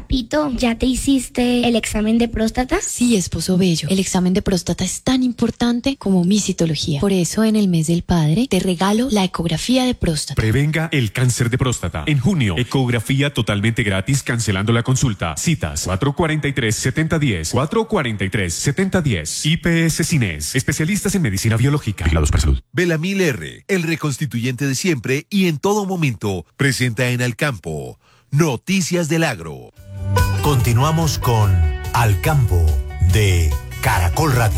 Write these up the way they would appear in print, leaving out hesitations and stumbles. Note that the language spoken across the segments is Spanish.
Papito, ¿ya te hiciste el examen de próstata? Sí, esposo bello. El examen de próstata es tan importante como mi citología. Por eso, en el mes del padre, te regalo la ecografía de próstata. Prevenga el cáncer de próstata. En junio, ecografía totalmente gratis cancelando la consulta. Citas 443-7010. 443-7010. IPS Cines. Especialistas en medicina biológica. Vigilados para salud. Belamil R., el reconstituyente de siempre y en todo momento, presenta en Al Campo Noticias del Agro. Continuamos con Al Campo de Caracol Radio.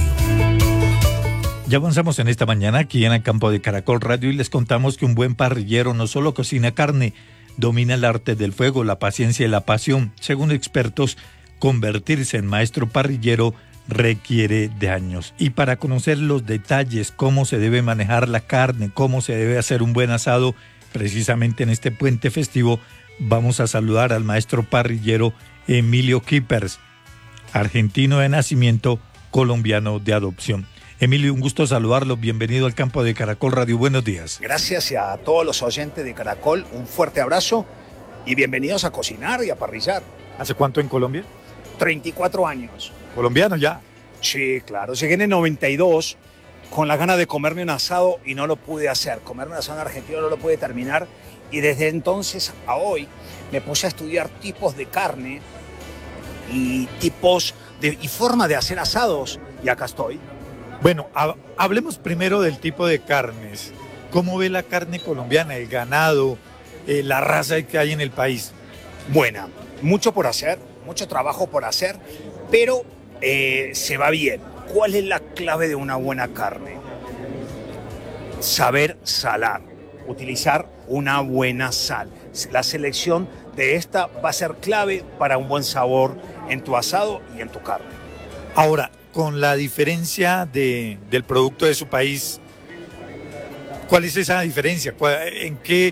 Ya avanzamos en esta mañana aquí en el campo de Caracol Radio y les contamos que un buen parrillero no solo cocina carne, domina el arte del fuego, la paciencia y la pasión. Según expertos, convertirse en maestro parrillero requiere de años. Y para conocer los detalles, cómo se debe manejar la carne, cómo se debe hacer un buen asado, precisamente en este puente festivo, vamos a saludar al maestro parrillero Emilio Kippers, argentino de nacimiento, colombiano de adopción. Emilio, un gusto saludarlo. Bienvenido al campo de Caracol Radio. Buenos días. Gracias a todos los oyentes de Caracol. Un fuerte abrazo y bienvenidos a cocinar y a parrillar. ¿Hace cuánto en Colombia? 34 años. ¿Colombiano ya? Sí, claro. Llegué en el 92 con la gana de comerme un asado y no lo pude hacer. Comerme un asado en Argentina no lo pude terminar. Y desde entonces a hoy me puse a estudiar tipos de carne y y forma de hacer asados. Y acá estoy. Bueno, hablemos primero del tipo de carnes. ¿Cómo ve la carne colombiana, el ganado, la raza que hay en el país? Buena, mucho por hacer, mucho trabajo por hacer, pero se va bien. ¿Cuál es la clave de una buena carne? Saber salar, utilizar una buena sal. La selección de esta va a ser clave para un buen sabor en tu asado y en tu carne. Ahora, con la diferencia del producto de su país, ¿cuál es esa diferencia? ¿En qué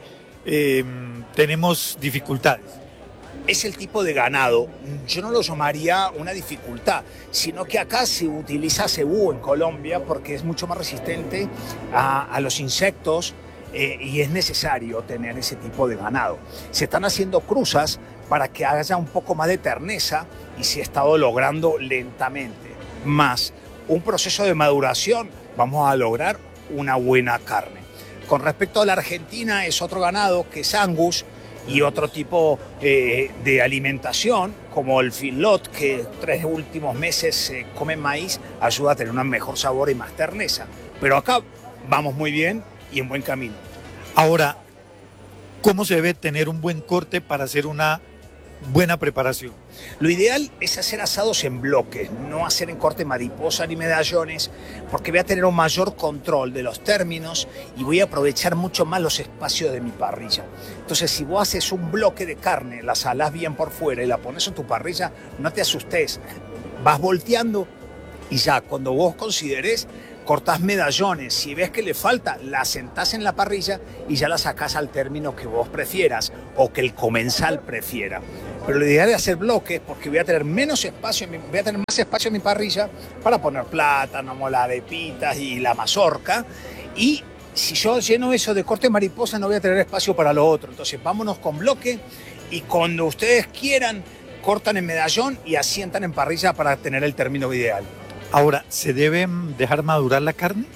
tenemos dificultades? Es el tipo de ganado. Yo no lo llamaría una dificultad, sino que acá se utiliza cebú en Colombia porque es mucho más resistente a los insectos y es necesario tener ese tipo de ganado. Se están haciendo cruzas para que haya un poco más de terneza y se ha estado logrando lentamente. Más un proceso de maduración, vamos a lograr una buena carne. Con respecto a la Argentina, es otro ganado que es Angus y otro tipo de alimentación, como el feedlot, que 3 últimos meses se come maíz, ayuda a tener un mejor sabor y más terneza. Pero acá vamos muy bien y en buen camino. Ahora, ¿cómo se debe tener un buen corte para hacer una buena preparación? Lo ideal es hacer asados en bloques, no hacer en corte mariposa ni medallones, porque voy a tener un mayor control de los términos y voy a aprovechar mucho más los espacios de mi parrilla. Entonces, si vos haces un bloque de carne, la salás bien por fuera y la pones en tu parrilla, no te asustes, vas volteando y ya cuando vos consideres, cortás medallones. Si ves que le falta, la sentás en la parrilla y ya la sacás al término que vos prefieras o que el comensal prefiera. Pero lo ideal es hacer bloques porque voy a tener más espacio en mi parrilla para poner plátano, mola de pitas y la mazorca. Y si yo lleno eso de corte mariposa, no voy a tener espacio para lo otro. Entonces vámonos con bloque y cuando ustedes quieran, cortan en medallón y asientan en parrilla para tener el término ideal. Ahora, ¿se debe dejar madurar la carne?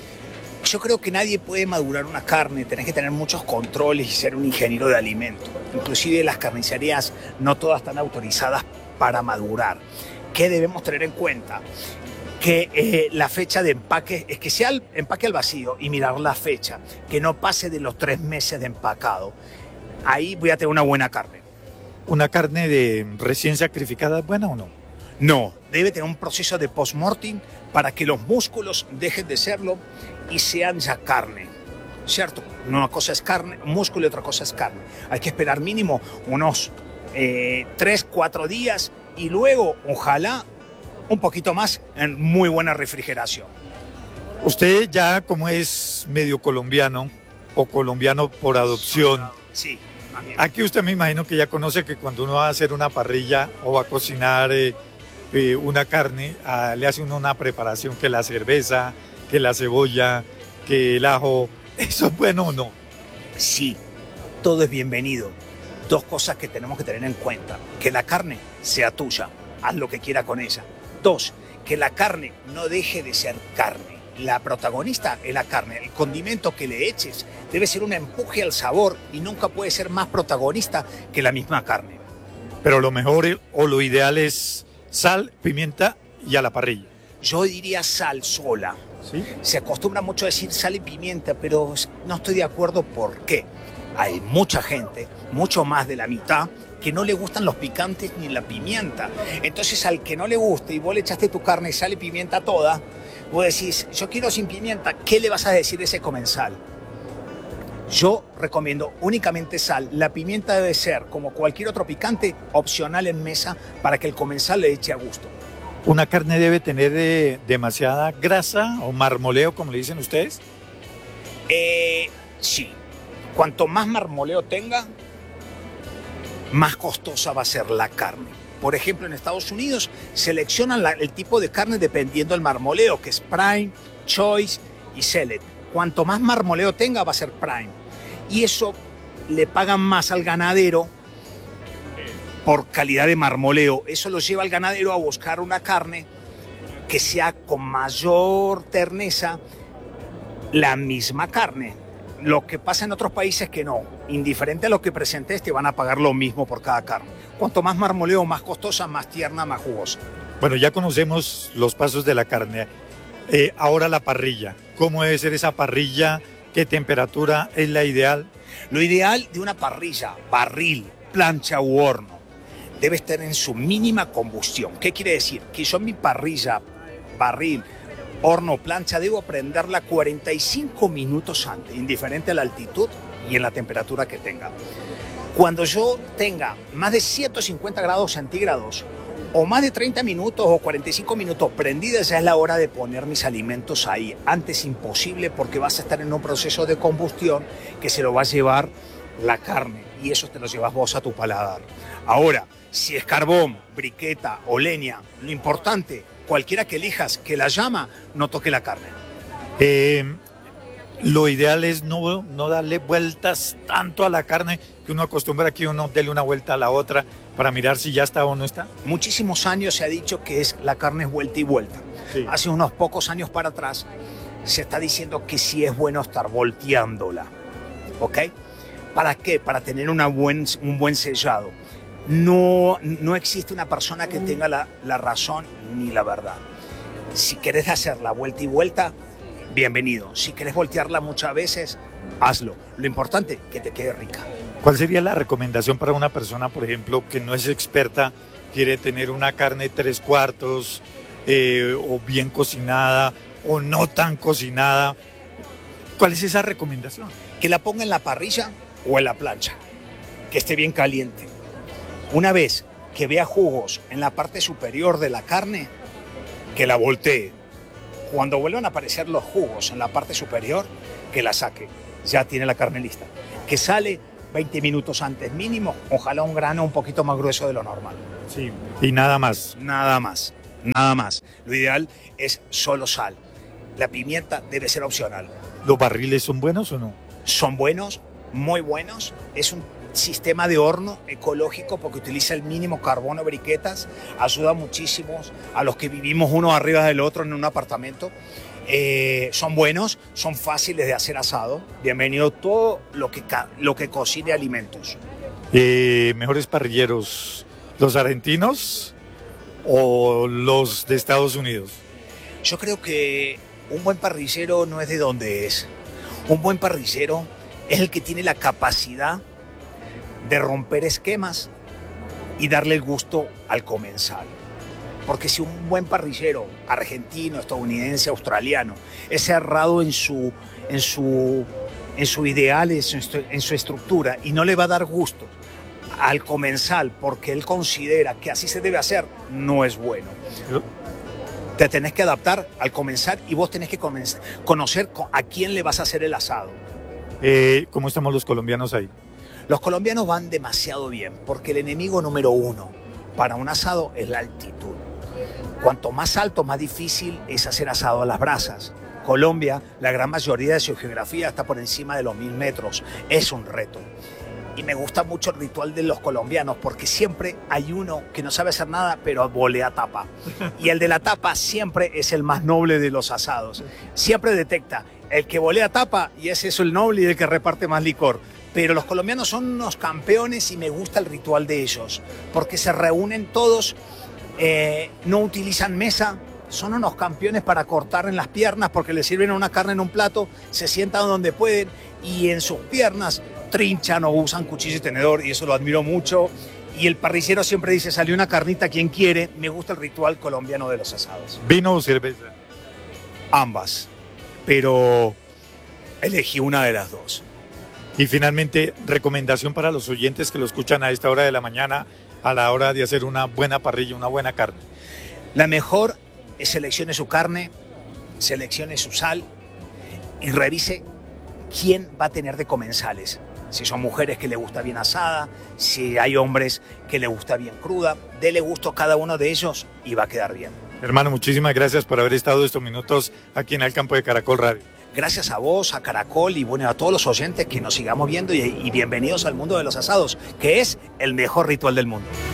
Yo creo que nadie puede madurar una carne, tenés que tener muchos controles y ser un ingeniero de alimento. Inclusive las carnicerías no todas están autorizadas para madurar. ¿Qué debemos tener en cuenta? Que la fecha de empaque es que sea el empaque al vacío y mirar la fecha, que no pase de los 3 meses de empacado. Ahí voy a tener una buena carne. ¿Una carne de recién sacrificada es buena o no? No, debe tener un proceso de post-mortem para que los músculos dejen de serlo y sean ya carne, ¿cierto? Una cosa es carne, músculo y otra cosa es carne. Hay que esperar mínimo unos 3-4 días y luego, ojalá, un poquito más en muy buena refrigeración. Usted ya como es medio colombiano o colombiano por adopción, sí, aquí usted me imagino que ya conoce que cuando uno va a hacer una parrilla o va a cocinar una carne, le hace uno una preparación, que la cerveza, que la cebolla, que el ajo. ¿Eso es bueno o no? Sí, todo es bienvenido. Dos cosas que tenemos que tener en cuenta. Que la carne sea tuya, haz lo que quiera con ella. Dos, que la carne no deje de ser carne. La protagonista es la carne. El condimento que le eches debe ser un empuje al sabor y nunca puede ser más protagonista que la misma carne. Pero lo mejor o lo ideal es sal, pimienta y a la parrilla. Yo diría sal sola. ¿Sí? Se acostumbra mucho a decir sal y pimienta, pero no estoy de acuerdo. ¿Por qué? Hay mucha gente, mucho más de la mitad, que no le gustan los picantes ni la pimienta. Entonces, al que no le guste y vos le echaste tu carne, sal y pimienta toda, vos decís, yo quiero sin pimienta, ¿qué le vas a decir a ese comensal? Yo recomiendo únicamente sal. La pimienta debe ser, como cualquier otro picante, opcional en mesa para que el comensal le eche a gusto. ¿Una carne debe tener demasiada grasa o marmoleo, como le dicen ustedes? Sí. Cuanto más marmoleo tenga, más costosa va a ser la carne. Por ejemplo, en Estados Unidos seleccionan el tipo de carne dependiendo del marmoleo, que es prime, choice y select. Cuanto más marmoleo tenga, va a ser prime. Y eso le pagan más al ganadero por calidad de marmoleo. Eso lo lleva al ganadero a buscar una carne que sea con mayor terneza, la misma carne. Lo que pasa en otros países que no, indiferente a lo que presentes, te van a pagar lo mismo por cada carne. Cuanto más marmoleo, más costosa, más tierna, más jugosa. Bueno, ya conocemos los pasos de la carne. Ahora la parrilla. ¿Cómo debe ser esa parrilla? ¿Qué temperatura es la ideal? Lo ideal de una parrilla, barril, plancha u horno, debe estar en su mínima combustión. ¿Qué quiere decir? Que yo en mi parrilla, barril, horno, plancha, debo prenderla 45 minutos antes, indiferente a la altitud y en la temperatura que tenga. Cuando yo tenga más de 150 grados centígrados o más de 30 minutos o 45 minutos prendidas, ya es la hora de poner mis alimentos ahí. Antes imposible, porque vas a estar en un proceso de combustión que se lo va a llevar la carne y eso te lo llevas vos a tu paladar. Ahora, si es carbón, briqueta o leña, lo importante, cualquiera que elijas, que la llama no toque la carne. Lo ideal es no darle vueltas tanto a la carne, que uno acostumbra que uno dele una vuelta a la otra para mirar si ya está o no está. Muchísimos años se ha dicho que la carne es vuelta y vuelta. Sí. Hace unos pocos años para atrás se está diciendo que sí es bueno estar volteándola. ¿Ok? ¿Para qué? Para tener un buen sellado. No existe una persona que tenga la razón ni la verdad. Si querés hacer la vuelta y vuelta, bienvenido. Si querés voltearla muchas veces, hazlo. Lo importante, que te quede rica. ¿Cuál sería la recomendación para una persona, por ejemplo, que no es experta, quiere tener una carne 3/4 o bien cocinada o no tan cocinada? ¿Cuál es esa recomendación? Que la ponga en la parrilla o en la plancha, que esté bien caliente. Una vez que vea jugos en la parte superior de la carne, que la voltee. Cuando vuelvan a aparecer los jugos en la parte superior, que la saque. Ya tiene la carne lista. Que sale 20 minutos antes mínimo, ojalá un grano un poquito más grueso de lo normal. Sí. Y nada más. Nada más, nada más. Lo ideal es solo sal. La pimienta debe ser opcional. ¿Los barriles son buenos o no? Son buenos, muy buenos. Es un sistema de horno ecológico porque utiliza el mínimo carbono, briquetas. Ayuda muchísimo a los que vivimos uno arriba del otro en un apartamento. Son buenos, son fáciles de hacer asado. Bienvenido todo lo que cocine alimentos. ¿Mejores parrilleros, los argentinos o los de Estados Unidos? Yo creo que un buen parrillero no es de donde es. Un buen parrillero es el que tiene la capacidad de romper esquemas y darle el gusto al comensal. Porque si un buen parrillero argentino, estadounidense, australiano es cerrado en su ideales, en su estructura y no le va a dar gusto al comensal porque él considera que así se debe hacer, no es bueno. Te tenés que adaptar al comensal y vos tenés que conocer a quién le vas a hacer el asado. ¿Cómo estamos los colombianos ahí? Los colombianos van demasiado bien porque el enemigo número uno para un asado es la altitud. Cuanto más alto, más difícil es hacer asado a las brasas. Colombia, la gran mayoría de su geografía está por encima de los 1000 metros. Es un reto. Y me gusta mucho el ritual de los colombianos, porque siempre hay uno que no sabe hacer nada, pero volea tapa. Y el de la tapa siempre es el más noble de los asados. Siempre detecta el que volea tapa y ese es el noble y el que reparte más licor. Pero los colombianos son unos campeones y me gusta el ritual de ellos, porque se reúnen todos, no utilizan mesa, son unos campeones para cortar en las piernas porque les sirven una carne en un plato, se sientan donde pueden y en sus piernas trinchan o usan cuchillo y tenedor, y eso lo admiro mucho. Y el parrillero siempre dice, salió una carnita, quien quiere. Me gusta el ritual colombiano de los asados. ¿Vino o cerveza? Ambas, pero elegí una de las dos. Y finalmente, recomendación para los oyentes que lo escuchan a esta hora de la mañana, a la hora de hacer una buena parrilla, una buena carne. La mejor es seleccione su carne, seleccione su sal y revise quién va a tener de comensales. Si son mujeres que le gusta bien asada, si hay hombres que le gusta bien cruda, dele gusto a cada uno de ellos y va a quedar bien. Hermano, muchísimas gracias por haber estado estos minutos aquí en el campo de Caracol Radio. Gracias a vos, a Caracol y bueno, a todos los oyentes que nos sigamos viendo y bienvenidos al mundo de los asados, que es el mejor ritual del mundo.